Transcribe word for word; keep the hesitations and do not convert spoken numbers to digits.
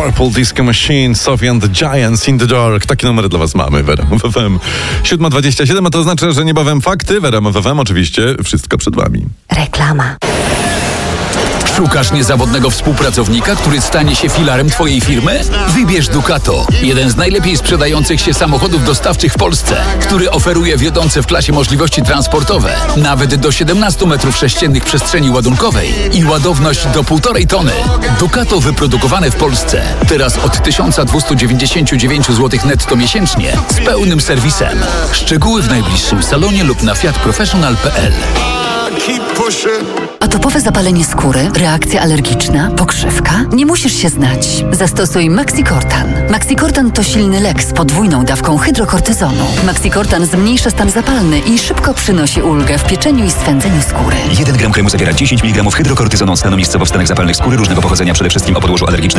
Purple Disco Machine, Sophie and the Giants in the Dark. Takie numery dla was mamy w R M F M. siódma dwadzieścia siedem, a to oznacza, że niebawem fakty w R M F M. Oczywiście wszystko przed wami. Reklama. Szukasz niezawodnego współpracownika, który stanie się filarem twojej firmy? Wybierz Ducato, jeden z najlepiej sprzedających się samochodów dostawczych w Polsce, który oferuje wiodące w klasie możliwości transportowe, nawet do siedemnaście metrów sześciennych przestrzeni ładunkowej i ładowność do półtorej tony. Ducato wyprodukowane w Polsce, teraz od tysiąc dwieście dziewięćdziesiąt dziewięć złotych netto miesięcznie, z pełnym serwisem. Szczegóły w najbliższym salonie lub na fiat professional kropka p l. Atopowe zapalenie skóry, reakcja alergiczna, pokrzywka? Nie musisz się znać. Zastosuj Maxicortan. Maxicortan to silny lek z podwójną dawką hydrokortyzonu. Maxicortan zmniejsza stan zapalny i szybko przynosi ulgę w pieczeniu i swędzeniu skóry. jeden gram kremu zawiera dziesięć miligramów hydrokortyzonu, stanowiskowo w stanach zapalnych skóry różnego pochodzenia, przede wszystkim o podłożu alergicznym.